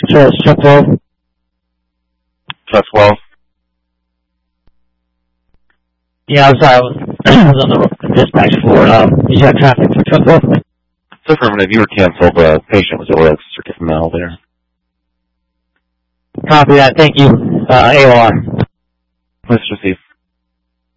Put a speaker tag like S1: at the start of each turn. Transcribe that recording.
S1: Control, Chuck 12.
S2: Chuck 12.
S1: Yeah, I'm sorry, I was on the dispatch floor. You have traffic for Chuck 12?
S2: So affirmative, you were canceled. The patient was ill. Circuit Mel there.
S1: Copy that, thank you. AOR.
S2: Let's receive.